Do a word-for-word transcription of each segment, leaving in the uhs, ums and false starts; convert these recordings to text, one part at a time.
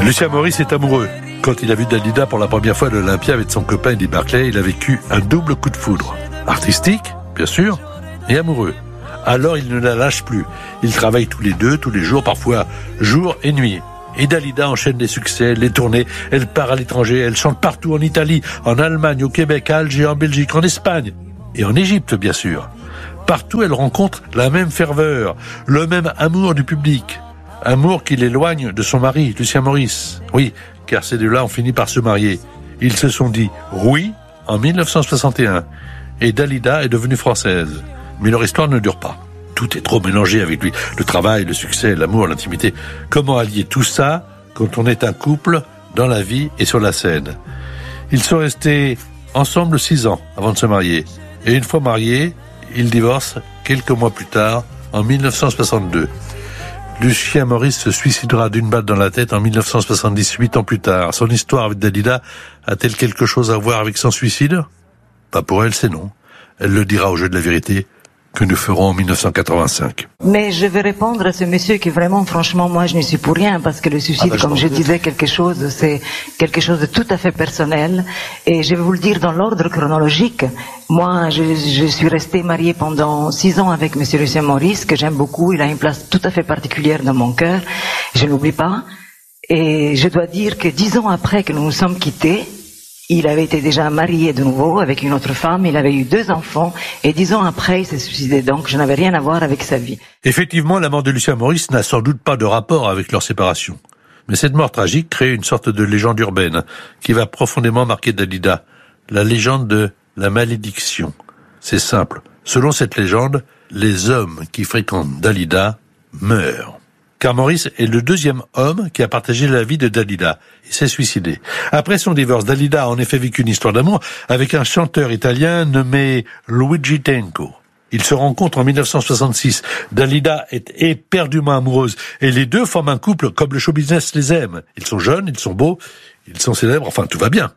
Lucien Maurice est amoureux. Quand il a vu Dalida pour la première fois à l'Olympia avec son copain Eddie Barclay, il a vécu un double coup de foudre. Artistique, bien sûr, et amoureux. Alors il ne la lâche plus. Ils travaillent tous les deux, tous les jours, parfois jour et nuit. Et Dalida enchaîne les succès, les tournées, elle part à l'étranger, elle chante partout en Italie, en Allemagne, au Québec, à Alger, en Belgique, en Espagne et en Égypte bien sûr. Partout elle rencontre la même ferveur, le même amour du public. Amour qui l'éloigne de son mari, Lucien Maurice. Oui, car ces deux-là ont fini par se marier. Ils se sont dit oui en dix-neuf cent soixante et un et Dalida est devenue française. Mais leur histoire ne dure pas. Tout est trop mélangé avec lui. Le travail, le succès, l'amour, l'intimité. Comment allier tout ça quand on est un couple dans la vie et sur la scène? Ils sont restés ensemble six ans avant de se marier. Et une fois mariés, ils divorcent quelques mois plus tard, en dix-neuf cent soixante-deux. Lucien Maurice se suicidera d'une balle dans la tête en dix-neuf cent soixante-dix, huit ans plus tard. Son histoire avec Dalida a-t-elle quelque chose à voir avec son suicide? Pas pour elle, c'est non. Elle le dira au jeu de la vérité que nous ferons en dix-neuf cent quatre-vingt-cinq. Mais je vais répondre à ce monsieur qui vraiment, franchement, moi je n'y suis pour rien, parce que le suicide, ah ben, comme je, je disais, quelque chose, c'est quelque chose de tout à fait personnel. Et je vais vous le dire dans l'ordre chronologique. Moi, je, je suis restée mariée pendant six ans avec monsieur Lucien Maurice, que j'aime beaucoup. Il a une place tout à fait particulière dans mon cœur. Je ne l'oublie pas. Et je dois dire que dix ans après que nous nous sommes quittés, il avait été déjà marié de nouveau avec une autre femme, il avait eu deux enfants, et dix ans après, il s'est suicidé, donc je n'avais rien à voir avec sa vie. Effectivement, la mort de Lucien Maurice n'a sans doute pas de rapport avec leur séparation. Mais cette mort tragique crée une sorte de légende urbaine qui va profondément marquer Dalida. La légende de la malédiction. C'est simple. Selon cette légende, les hommes qui fréquentent Dalida meurent. Car Maurice est le deuxième homme qui a partagé la vie de Dalida. Il s'est suicidé. Après son divorce, Dalida a en effet vécu une histoire d'amour avec un chanteur italien nommé Luigi Tenco. Ils se rencontrent en dix-neuf cent soixante-six. Dalida est éperdument amoureuse et les deux forment un couple comme le show business les aime. Ils sont jeunes, ils sont beaux, ils sont célèbres, enfin tout va bien.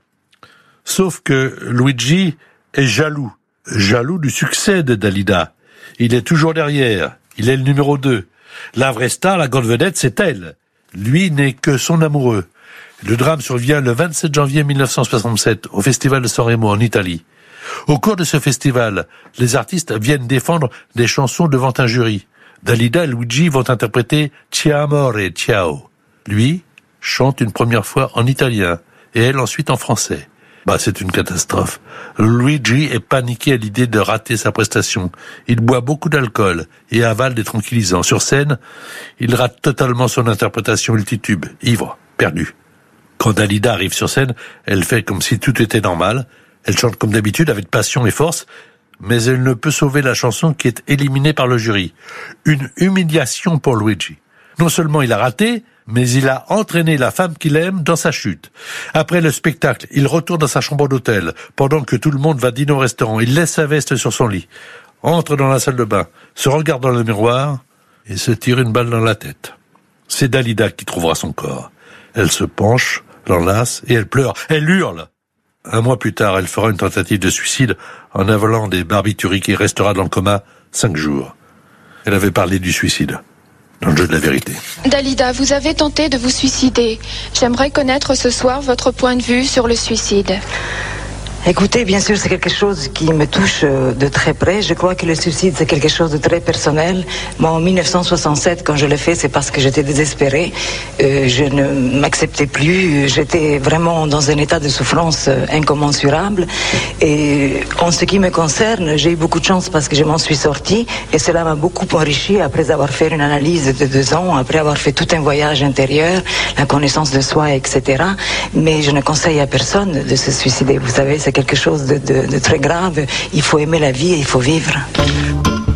Sauf que Luigi est jaloux. Jaloux du succès de Dalida. Il est toujours derrière. Il est le numéro deux. La vraie star, la grande vedette, c'est elle. Lui n'est que son amoureux. Le drame survient le vingt-sept janvier mille neuf cent soixante-sept au festival de San Remo en Italie. Au cours de ce festival, les artistes viennent défendre des chansons devant un jury. Dalida et Luigi vont interpréter Ciao amore, ciao. Lui chante une première fois en italien et elle ensuite en français. Bah, c'est une catastrophe. Luigi est paniqué à l'idée de rater sa prestation. Il boit beaucoup d'alcool et avale des tranquillisants. Sur scène, il rate totalement son interprétation multitube, ivre, perdu. Quand Dalida arrive sur scène, elle fait comme si tout était normal. Elle chante comme d'habitude avec passion et force, mais elle ne peut sauver la chanson qui est éliminée par le jury. Une humiliation pour Luigi. Non seulement il a raté, mais il a entraîné la femme qu'il aime dans sa chute. Après le spectacle, il retourne dans sa chambre d'hôtel, pendant que tout le monde va dîner au restaurant. Il laisse sa veste sur son lit, entre dans la salle de bain, se regarde dans le miroir et se tire une balle dans la tête. C'est Dalida qui trouvera son corps. Elle se penche, l'enlace et elle pleure. Elle hurle. Un mois plus tard, elle fera une tentative de suicide en avalant des barbituriques et restera dans le coma cinq jours. Elle avait parlé du suicide dans le jeu de la vérité. Dalida, vous avez tenté de vous suicider. J'aimerais connaître ce soir votre point de vue sur le suicide. Écoutez, bien sûr, c'est quelque chose qui me touche de très près. Je crois que le suicide, c'est quelque chose de très personnel. Moi, en mille neuf cent soixante-sept, quand je l'ai fait, c'est parce que j'étais désespérée. Euh, je ne m'acceptais plus. J'étais vraiment dans un état de souffrance incommensurable. Et en ce qui me concerne, j'ai eu beaucoup de chance parce que je m'en suis sortie. Et cela m'a beaucoup enrichi après avoir fait une analyse de deux ans, après avoir fait tout un voyage intérieur, la connaissance de soi, et cetera. Mais je ne conseille à personne de se suicider. Vous savez, c'est quelque chose de, de, de très grave. Il faut aimer la vie et il faut vivre.